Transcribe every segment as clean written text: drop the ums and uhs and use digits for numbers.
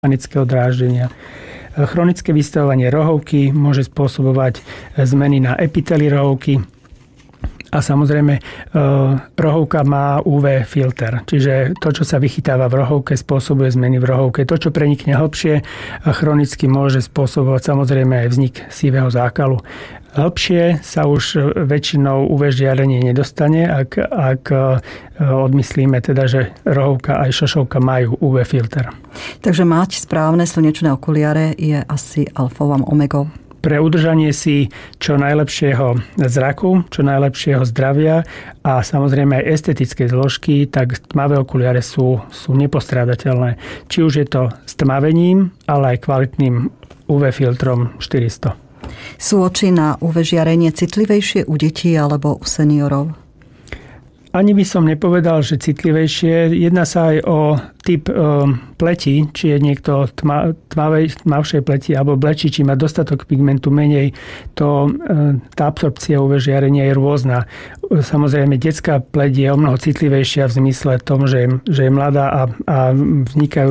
mechanického dráždenia. Chronické vystavovanie rohovky môže spôsobovať zmeny na epiteli rohovky. A samozrejme, rohovka má UV filter, čiže to, čo sa vychytáva v rohovke, spôsobuje zmeny v rohovke. To, čo prenikne hlbšie, chronicky môže spôsobovať samozrejme aj vznik sivého zákalu. Hlbšie sa už väčšinou UV žiarenie nedostane, ak odmyslíme teda, že rohovka aj šošovka majú UV filter. Takže mať správne slnečné okuliare je asi alfou a omegou. Pre udržanie si čo najlepšieho zraku, čo najlepšieho zdravia a samozrejme aj estetickej zložky, tak tmavé okuliare sú nepostrádateľné. Či už je to s tmavením, ale aj kvalitným UV filtrom 400. Sú oči na UV žiarenie citlivejšie u detí alebo u seniorov? Ani by som nepovedal, že citlivejšie. Jedná sa aj o typ pleti, či je niekto tmavšej pleti alebo blečí, či má dostatok pigmentu menej. Tá absorpcia UV žiarenia je rôzna. Samozrejme, detská pleť je omnoho citlivejšia v zmysle tom, že je mladá a vznikajú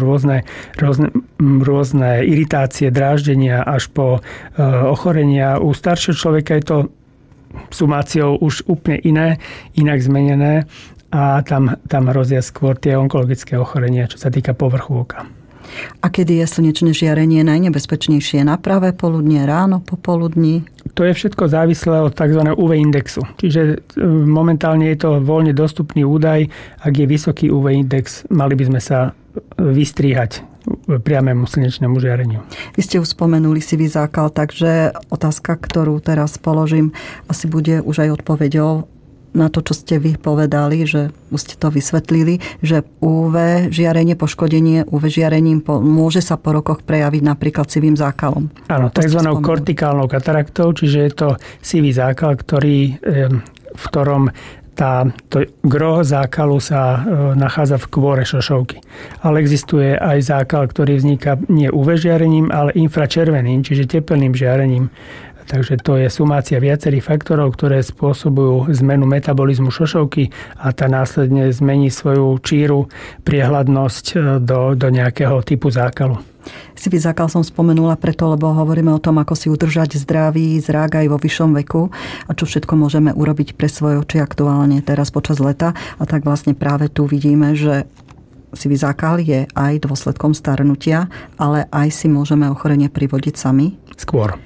rôzne iritácie, dráždenia až po ochorenia. U staršieho človeka je to sumáciou už úplne inak zmenené a tam hrozia skôr tie onkologické ochorenia, čo sa týka povrchu oka. A kedy je slnečné žiarenie najnebezpečnejšie? Na pravé poludnie, ráno, popoludní? To je všetko závislé od tzv. UV indexu. Čiže momentálne je to voľne dostupný údaj. Ak je vysoký UV index, mali by sme sa vystríhať priamému slnečnému žiareniu. Vy ste už spomenuli sivý zákal, takže otázka, ktorú teraz položím, asi bude už aj odpoveďou na to, čo ste vy povedali, že už ste to vysvetlili, že UV žiarenie, poškodenie UV žiarením môže sa po rokoch prejaviť napríklad sivým zákalom. Áno, takzvanou kortikálnou kataraktou, čiže je to sivý zákal, v ktorom to gro zákalu sa nachádza v kôre šošovky. Ale existuje aj zákal, ktorý vzniká nie UV žiarením, ale infračerveným, čiže tepelným žiarením. Takže to je sumácia viacerých faktorov, ktoré spôsobujú zmenu metabolizmu šošovky a tá následne zmení svoju číru, priehľadnosť do nejakého typu zákalu. Sivý zákal som spomenula preto, lebo hovoríme o tom, ako si udržať zdravý zrak aj vo vyššom veku a čo všetko môžeme urobiť pre svoje oči aktuálne teraz počas leta. A tak vlastne práve tu vidíme, že sivý zákal je aj dôsledkom starnutia, ale aj si môžeme ochorenie privodiť sami. Skôr.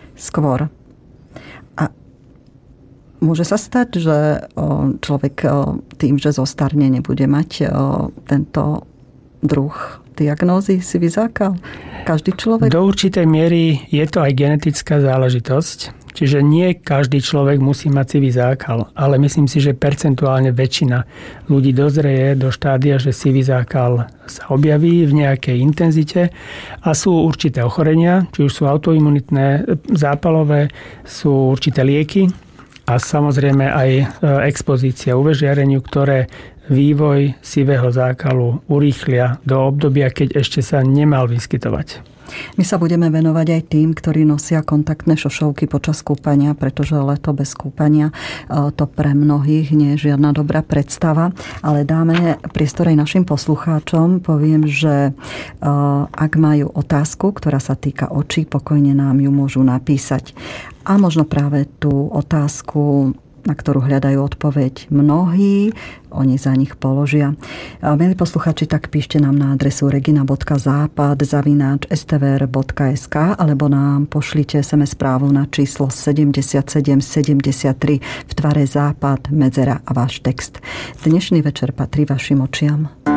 A môže sa stať, že človek tým, že zostarne, nebude mať tento druh diagnózy sivý zákal? Každý človek? Do určitej miery je to aj genetická záležitosť. Čiže nie každý človek musí mať sivý zákal, ale myslím si, že percentuálne väčšina ľudí dozrie do štádia, že sivý zákal sa objaví v nejakej intenzite a sú určité ochorenia, či už sú autoimunitné, zápalové, sú určité lieky a samozrejme aj expozícia UV žiareniu, ktoré vývoj sivého zákalu urýchlia do obdobia, keď ešte sa nemal vyskytovať. My sa budeme venovať aj tým, ktorí nosia kontaktné šošovky počas kúpania, pretože leto bez kúpania to pre mnohých nie je žiadna dobrá predstava. Ale dáme priestor aj našim poslucháčom. Poviem, že ak majú otázku, ktorá sa týka očí, pokojne nám ju môžu napísať. A možno práve tú otázku, na ktorú hľadajú odpoveď mnohí, oni za nich položia. Milí posluchači, tak píšte nám na adresu regina.západ@stvr.sk alebo nám pošlite SMS správu na číslo 7773 v tvare Západ, medzera a váš text. Dnešný večer patrí vašim očiam.